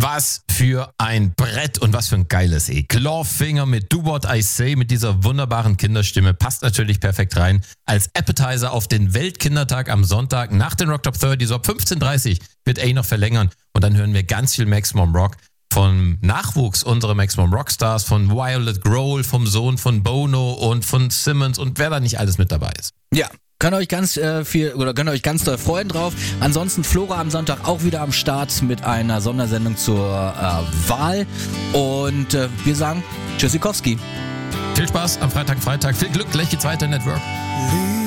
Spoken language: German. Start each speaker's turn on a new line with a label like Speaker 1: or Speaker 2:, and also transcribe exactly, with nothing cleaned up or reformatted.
Speaker 1: Was für ein Brett und was für ein geiles E. Clawfinger mit Do What I Say mit dieser wunderbaren Kinderstimme passt natürlich perfekt rein. Als Appetizer auf den Weltkindertag am Sonntag nach den Rock Top dreißig, so ab fünfzehn Uhr dreißig wird A noch verlängern und dann hören wir ganz viel Maximum Rock vom Nachwuchs unserer Maximum Rockstars, von Violet Grohl, vom Sohn von Bono und von Simmons und wer da nicht alles mit dabei ist.
Speaker 2: Ja. Könnt ihr euch ganz äh, viel oder könnt ihr euch ganz doll freuen drauf. Ansonsten Flora am Sonntag auch wieder am Start mit einer Sondersendung zur äh, Wahl. Und äh, wir sagen Tschüssikowski.
Speaker 1: Viel Spaß am Freitag, Freitag. Viel Glück, gleich geht's weiter in Network.